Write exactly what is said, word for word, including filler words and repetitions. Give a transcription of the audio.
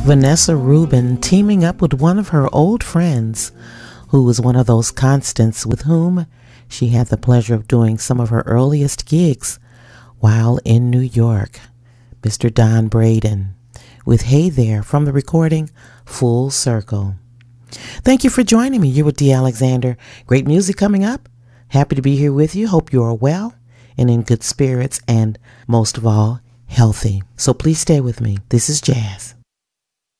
Vanessa Rubin teaming up with one of her old friends who was one of those constants with whom she had the pleasure of doing some of her earliest gigs while in New York, Mister Don Braden, with Hey There from the recording Full Circle. Thank you for joining me. You're with Dee Alexander. Great music coming up. Happy to be here with you. Hope you are well and in good spirits and, most of all, healthy. So please stay with me. This is Jazz.